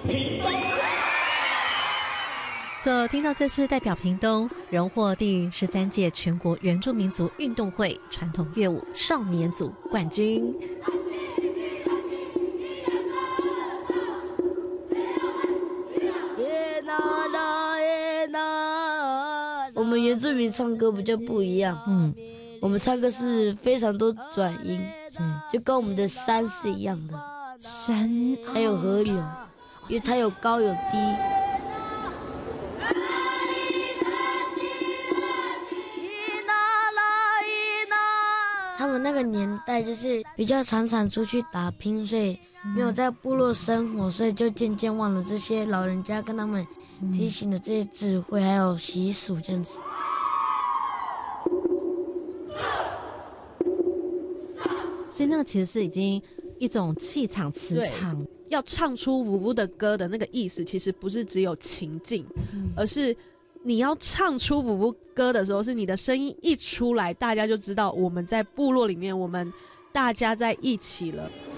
所听到这是代表屏东荣获第13届全国原住民族运动会传统乐舞少年组冠军。 我们原住民唱歌比较不一样，我们唱歌是非常多转音，就跟我们的山是一样的， 山还有河流，因为它有高有低。他们那个年代就是比较常出去打拼，所以没有在部落生活，所以就渐渐忘了这些老人家跟他们提醒的这些智慧还有习俗这样子。 所以那个其实是已经一种气场磁场， 要唱出舞舞的歌的那个意思其实不是只有情境，而是你要唱出舞舞歌的时候，是你的声音一出来，大家就知道我们在部落里面，我们大家在一起了。